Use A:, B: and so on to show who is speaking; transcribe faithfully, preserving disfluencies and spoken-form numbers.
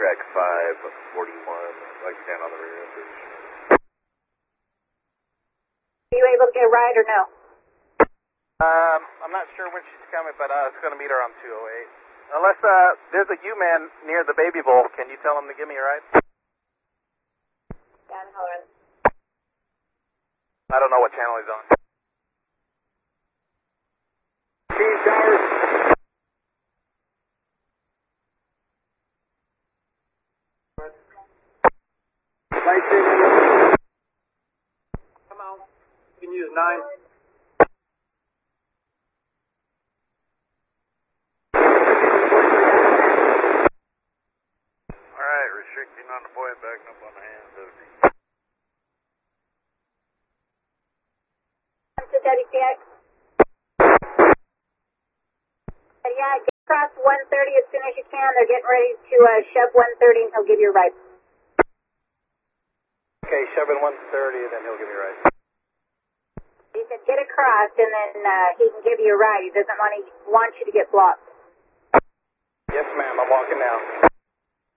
A: track five forty-one, like stand on the rear end position.
B: Are you able to get a ride or no?
C: Um, I'm not sure when she's coming, but I was going to meet her on two oh eight. Unless uh, there's a U-man near the baby bowl, can you tell him to give me a ride?
B: Yeah, hold on.
C: I don't know what channel he's on.
A: Cheese towers.
C: Come on. You can use nine.
A: Alright, restricting on the boy, backing up on the hands.
B: To W T X. Uh, yeah, get across one thirty as soon as you can. They're getting ready to uh, shove one thirty and he'll give you a ride.
C: Okay, shove in one thirty and then he'll give me a ride.
B: He said get across and then uh, he can give you a ride. He doesn't want, to, want you to get blocked.
C: Yes, ma'am, I'm walking now.